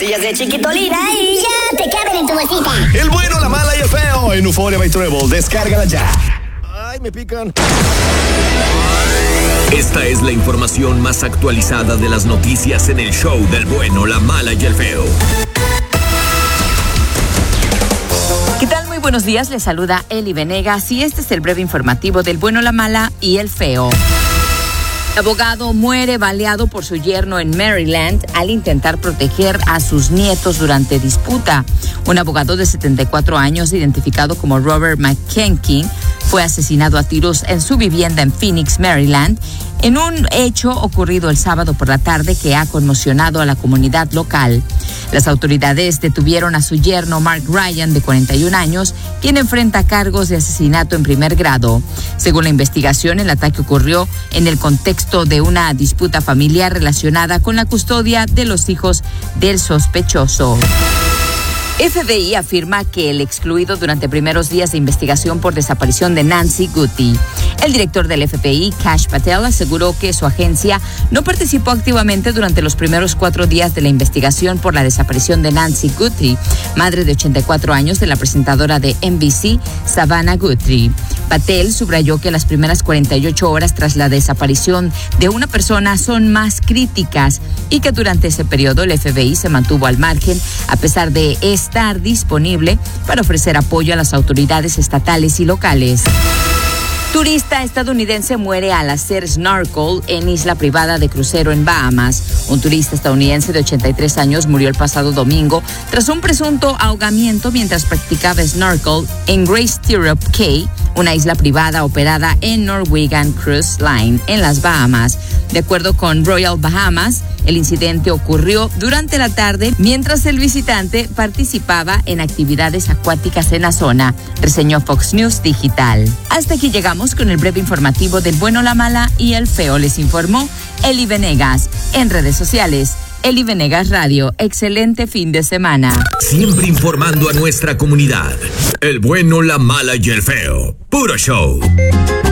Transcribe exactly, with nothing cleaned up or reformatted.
pastillas de Chiquitolina y ya te caben en tu bolsita. El bueno, la mala y el feo en Euphoria by Treble. Descárgala ya. Ay, me pican. Esta es la información más actualizada de las noticias en el show del bueno, la mala y el feo. ¿Qué tal? Muy buenos días, les saluda Eli Venegas y este es el breve informativo del bueno, la mala y el feo. El abogado muere baleado por su yerno en Maryland al intentar proteger a sus nietos durante disputa. Un abogado de setenta y cuatro años, identificado como Robert McKenkin, fue asesinado a tiros en su vivienda en Phoenix, Maryland, en un hecho ocurrido el sábado por la tarde que ha conmocionado a la comunidad local. Las autoridades detuvieron a su yerno Mark Ryan, de cuarenta y un años, quien enfrenta cargos de asesinato en primer grado. Según la investigación, el ataque ocurrió en el contexto de una disputa familiar relacionada con la custodia de los hijos del sospechoso. F B I afirma que el excluido durante primeros días de investigación por desaparición de Nancy Guthi. El director del F B I, Kash Patel, aseguró que su agencia no participó activamente durante los primeros cuatro días de la investigación por la desaparición de Nancy Guthi, madre de ochenta y cuatro años de la presentadora de N B C, Savannah Guthrie. Patel subrayó que las primeras cuarenta y ocho horas tras la desaparición de una persona son más críticas y que durante ese periodo el F B I se mantuvo al margen a pesar de estar disponible para ofrecer apoyo a las autoridades estatales y locales. Turista estadounidense muere al hacer snorkel en isla privada de crucero en Bahamas. Un turista estadounidense de ochenta y tres años murió el pasado domingo tras un presunto ahogamiento mientras practicaba snorkel en Grace Stirrup Cay, una isla privada operada en Norwegian Cruise Line en las Bahamas. De acuerdo con Royal Bahamas, el incidente ocurrió durante la tarde mientras el visitante participaba en actividades acuáticas en la zona, reseñó Fox News Digital. Hasta aquí llegamos con el breve informativo del bueno, la mala y el feo. Les informó Eli Venegas. En redes sociales, Eli Venegas Radio. Excelente fin de semana. Siempre informando a nuestra comunidad. El bueno, la mala y el feo. Puro show.